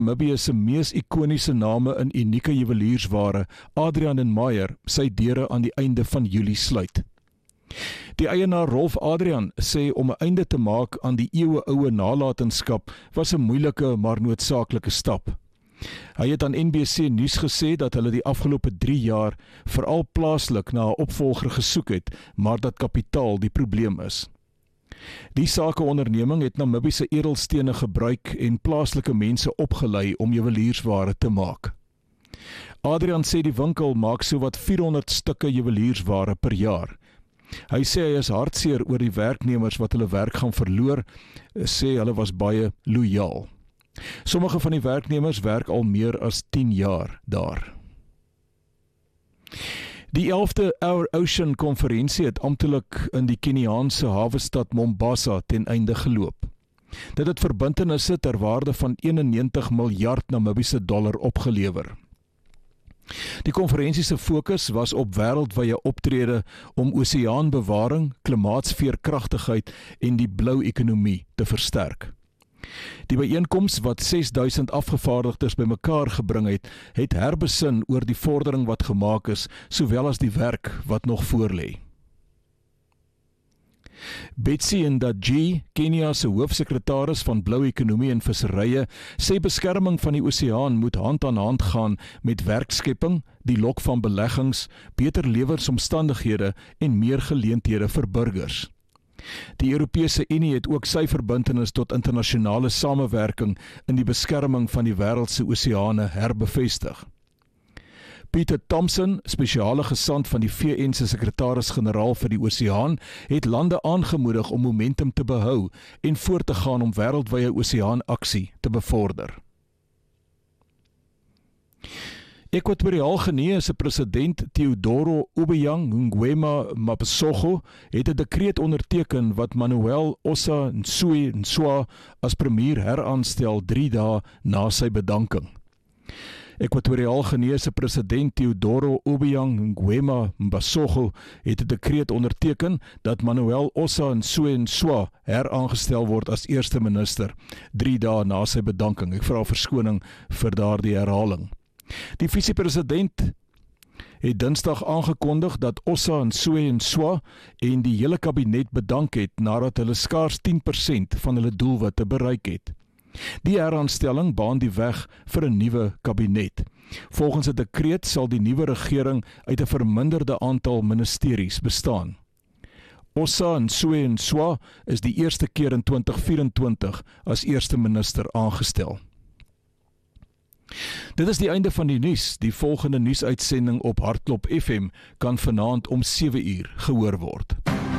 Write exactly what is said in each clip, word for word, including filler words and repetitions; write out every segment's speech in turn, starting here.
Namibië se mees ikoniese name in unieke juweliersware, Adrian en Meyer, sy deure aan die einde van Julie sluit. Die eienaar Rolf Adrian sê om 'n einde te maak aan die eeuwe-oue nalatenskap was 'n moeilike maar noodsaaklike stap. Hy het aan N B C nuus gesê dat hulle die afgelope drie jaar veral plaaslik na 'n opvolger gesoek het, maar dat kapitaal die probleem is. Die sakeonderneming het Namibiese edelstene gebruik en plaaslike mense opgelei om juweliersware te maak. Adrian sê die winkel maak sowat vierhonderd stukke juweliersware per jaar. Hy sê hy is hartseer oor die werknemers wat hulle werk gaan verloor, sê hulle was baie loyaal. Sommige van die werknemers werk al meer as tien jaar daar. Die elfde Our Ocean konferensie het amptelik in die Keniaanse hawestad Mombasa ten einde geloop. Dit het verbintenisse ter waarde van eenennegentig miljard Namibiese dollar opgelewer. Die konferensie se fokus was op wêreldwye optrede om oseaanbewaring, klimaatsveerkragtigheid en die blou ekonomie te versterk. Die byeenkoms wat ses duisend afgevaardigdes bymekaar gebring het, het herbesin oor die vordering wat gemaak is, sowel as die werk wat nog voorlê. Betsy Ndajie, Kenia se hoofsekretaris van blou ekonomie en visserye, sê beskerming van die oseaan moet hand aan hand gaan met werkskepping, die lok van beleggings, beter lewensomstandighede en meer geleenthede vir burgers. Die Europese Unie het ook sy verbintenis tot internasionale samewerking in die beskerming van die wêreld se oseane herbevestig. Peter Thompson, spesiale gesant van die V N se sekretaris-generaal vir die oseaan, het lande aangemoedig om momentum te behou en voort te gaan om wêreldwye oseaanaksie te bevorder. Ekwatoriaal Guinea se president Teodoro Obiang Nguema Mapasoggo het 'n dekreet onderteken wat Manuel Ossa Ntsoe Nswa as premier heraanstel drie dae na sy bedanking. Ekwatoriaal Guinea se president Teodoro Obiang Nguema Mapasoggo het 'n dekreet onderteken dat Manuel Ossa Ntsoe Nswa heraangestel word as eerste minister drie dae na sy bedanking. Ek vra verskoning vir daardie herhaling. Die vice-president het Dinsdag aangekondig dat Ossa Ntsoe Nswa en die hele kabinet bedank het nadat hulle skaars tien persent van hulle doelwitte bereik het. Die heraanstelling baan die weg vir 'n nuwe kabinet. Volgens 'n dekreet sal die nuwe regering uit 'n verminderde aantal ministeries bestaan. Ossa Ntsoe Nswa is die eerste keer in twintig vyf-en-twintig as eerste minister aangestel. Dit is die einde van die nuus. Die volgende nuusuitsending op Hartklop F M kan vanaand om sewe uur gehoor word.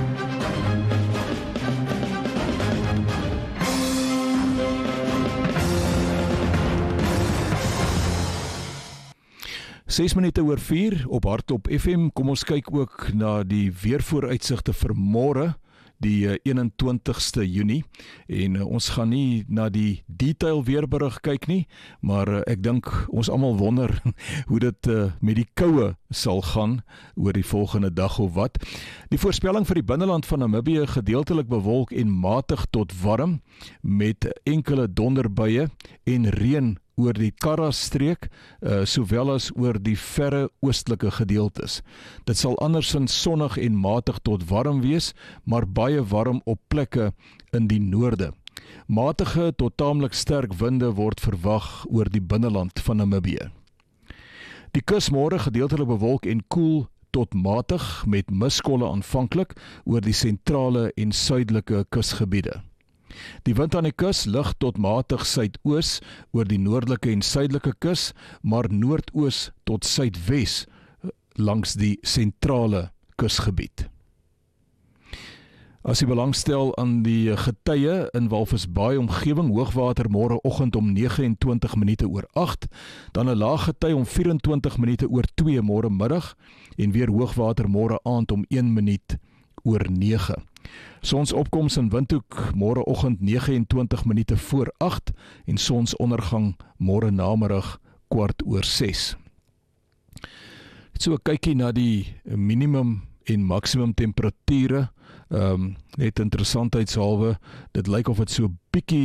ses minute oor vier op Hartklop F M. Kom ons kyk ook na die weervooruitsigte vir môre, die eenentwintigste Junie, en uh, ons gaan nie na die detail weerberig kyk nie, maar uh, ek dink ons almal wonder hoe dit uh, met die koue sal gaan oor die volgende dag of wat. Die voorspelling vir die binneland van Namibië gedeeltelik bewolk en matig tot warm met enkele donderbuie en reën oor die Karra-streek, uh, sowel as oor die verre oostelike gedeeltes. Dit sal andersins sonnig en matig tot warm wees, maar baie warm op plekke in die noorde. Matige tot taamlik sterk winde word verwag oor die binneland van Namibië. Die kus môre gedeeltelik bewolk en koel tot matig met miskolle aanvanklik oor die sentrale en suidelike kusgebiede. Die wind aan die kus lig tot matig suidoos oor die noordelike en suidelike kus, maar noordoos tot suidwes langs die sentrale kusgebied. As jy belangstel aan die getye in Walvisbaai omgewing, hoogwater môre oggend om nege en twintig minute oor agt, dan 'n laag gety om vyf en twintig minute oor twee môre middag en weer hoogwater môre aand om een minuut oor nege. Sonsopkoms in Windhoek môre oggend nege en twintig minute voor agt en sonsondergang môre namiddag kwart oor ses. So 'n kykie na die minimum en maksimum temperature, um, net interessantheidshalwe, dit lyk of dit so bietjie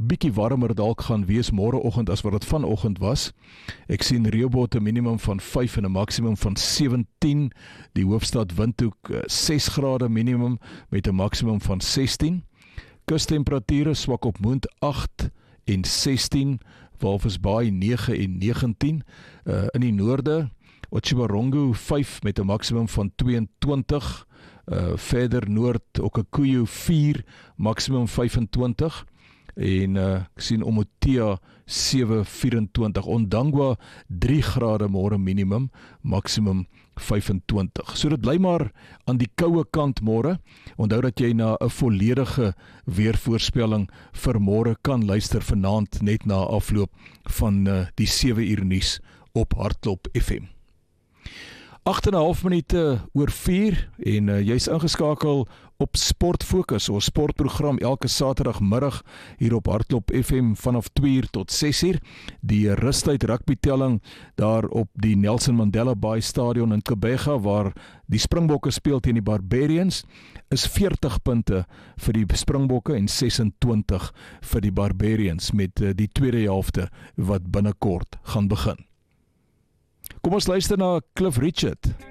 bietjie warmer dalk gaan wees môreoggend as wat dit vanoggend was. Ek sien Rehoboth 'n minimum van vyf en 'n maksimum van sewentien. Die Hoofstad Windhoek ses grade minimum met 'n maksimum van sestien. Kustemperature swak op Moond agt en sestien, Walvis Bay nege en negentien. Uh, in die noorde, Otjiwarongo vyf met 'n maksimum van tweeëntwintig. Uh, verder noord, Okakuyu vier, maksimum vyfentwintig. En uh, ek sien Omotea sewe vyfentwintig. Ondangwa drie grade môre minimum, maksimum vyfentwintig. So dit bly maar aan die koue kant môre. Onthou dat jy na 'n volledige weervoorspelling vir môre kan luister vanaand net na afloop van uh, die sewe uur nuus op Hartklop F M. agt en 'n half minute oor vier en uh, jy's ingeskakel op Sport Fokus, ons sportprogram elke Saterdagmiddag hier op Hartklop F M vanaf twee uur tot ses uur. Die rustyd rugbytelling daar op die Nelson Mandela Bay Stadion in Kebega waar die Springbokke speel teen die Barbarians is veertig punte vir die Springbokke en sesentwintig vir die Barbarians met uh, die tweede helfte wat binnekort gaan begin. Kom ons luister na Cliff Richard.